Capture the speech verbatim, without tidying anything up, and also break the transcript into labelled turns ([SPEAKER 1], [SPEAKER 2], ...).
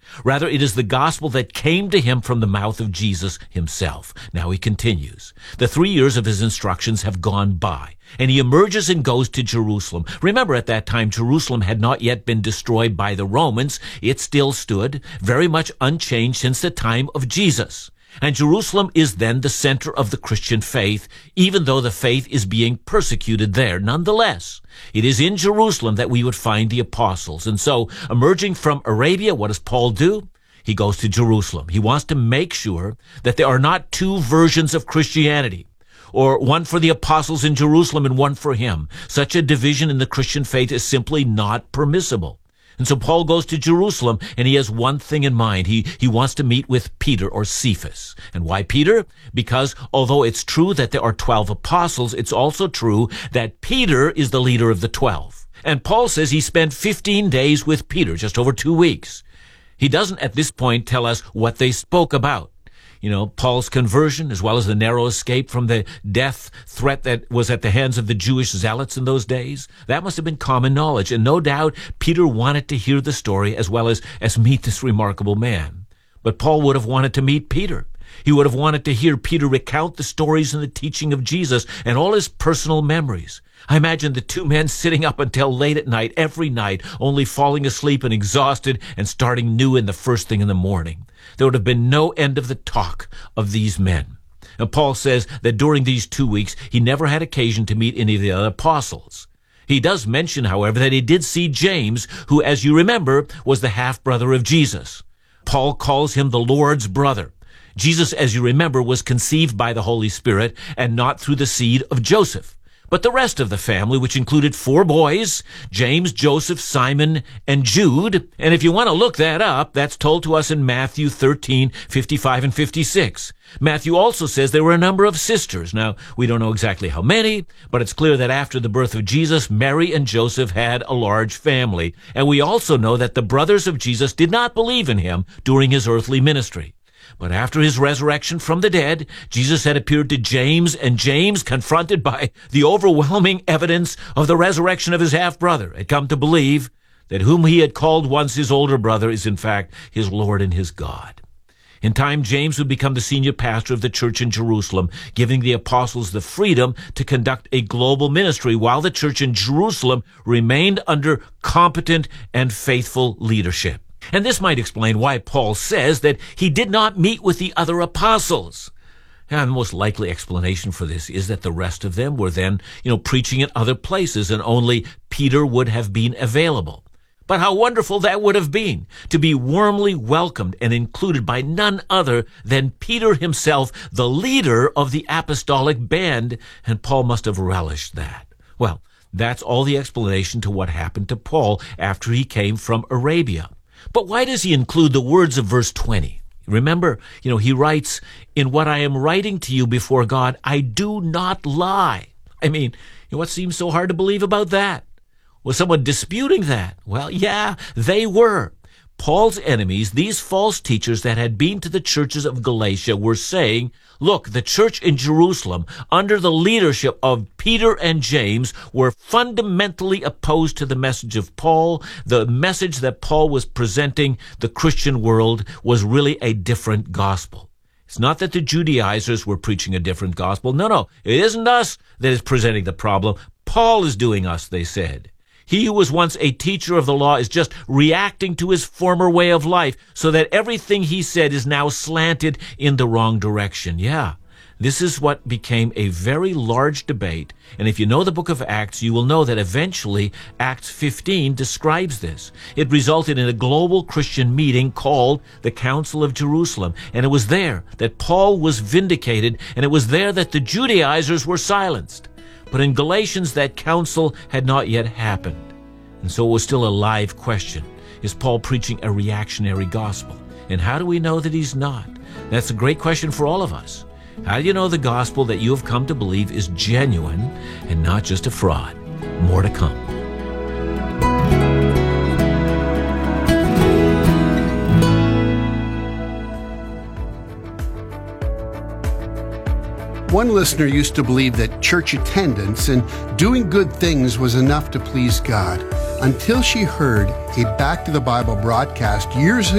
[SPEAKER 1] Rather, it is the gospel that came to him from the mouth of Jesus himself. Now he continues. The three years of his instructions have gone by, and he emerges and goes to Jerusalem. Remember, at that time, Jerusalem had not yet been destroyed by the Romans. It still stood, very much unchanged since the time of Jesus. And Jerusalem is then the center of the Christian faith, even though the faith is being persecuted there. Nonetheless, it is in Jerusalem that we would find the apostles. And so, emerging from Arabia, what does Paul do? He goes to Jerusalem. He wants to make sure that there are not two versions of Christianity, or one for the apostles in Jerusalem and one for him. Such a division in the Christian faith is simply not permissible. And so Paul goes to Jerusalem, and he has one thing in mind. He, he wants to meet with Peter, or Cephas. And why Peter? Because although it's true that there are twelve apostles, it's also true that Peter is the leader of the twelve. And Paul says he spent fifteen days with Peter, just over two weeks. He doesn't at this point tell us what they spoke about. You know, Paul's conversion, as well as the narrow escape from the death threat that was at the hands of the Jewish zealots in those days, that must have been common knowledge. And no doubt Peter wanted to hear the story as well as, as meet this remarkable man. But Paul would have wanted to meet Peter. He would have wanted to hear Peter recount the stories and the teaching of Jesus and all his personal memories. I imagine the two men sitting up until late at night, every night, only falling asleep and exhausted and starting new in the first thing in the morning. There would have been no end of the talk of these men. And Paul says that during these two weeks, he never had occasion to meet any of the other apostles. He does mention, however, that he did see James, who, as you remember, was the half-brother of Jesus. Paul calls him the Lord's brother. Jesus, as you remember, was conceived by the Holy Spirit and not through the seed of Joseph. But the rest of the family, which included four boys, James, Joseph, Simon, and Jude, and if you want to look that up, that's told to us in Matthew thirteen, fifty-five and fifty-six. Matthew also says there were a number of sisters. Now, we don't know exactly how many, but it's clear that after the birth of Jesus, Mary and Joseph had a large family. And we also know that the brothers of Jesus did not believe in him during his earthly ministry. But after his resurrection from the dead, Jesus had appeared to James, and James, confronted by the overwhelming evidence of the resurrection of his half-brother, had come to believe that whom he had called once his older brother is in fact his Lord and his God. In time, James would become the senior pastor of the church in Jerusalem, giving the apostles the freedom to conduct a global ministry while the church in Jerusalem remained under competent and faithful leadership. And this might explain why Paul says that he did not meet with the other apostles. And the most likely explanation for this is that the rest of them were then, you know, preaching in other places, and only Peter would have been available. But how wonderful that would have been, to be warmly welcomed and included by none other than Peter himself, the leader of the apostolic band, and Paul must have relished that. Well, that's all the explanation to what happened to Paul after he came from Arabia. But why does he include the words of verse twenty? Remember, you know, he writes, "In what I am writing to you before God, I do not lie." I mean, you know, what seems so hard to believe about that? Was someone disputing that? Well, yeah, they were. Paul's enemies, these false teachers that had been to the churches of Galatia, were saying, look, the church in Jerusalem, under the leadership of Peter and James, were fundamentally opposed to the message of Paul. The message that Paul was presenting the Christian world was really a different gospel. It's not that the Judaizers were preaching a different gospel. No, no, it isn't us that is presenting the problem. Paul is doing us, they said. He who was once a teacher of the law is just reacting to his former way of life, so that everything he said is now slanted in the wrong direction. Yeah, this is what became a very large debate. And if you know the book of Acts, you will know that eventually Acts fifteen describes this. It resulted in a global Christian meeting called the Council of Jerusalem. And it was there that Paul was vindicated, and it was there that the Judaizers were silenced. But in Galatians, that council had not yet happened. And so it was still a live question. Is Paul preaching a reactionary gospel? And how do we know that he's not? That's a great question for all of us. How do you know the gospel that you have come to believe is genuine and not just a fraud? More to come.
[SPEAKER 2] One listener used to believe that church attendance and doing good things was enough to please God, until she heard a Back to the Bible broadcast years ago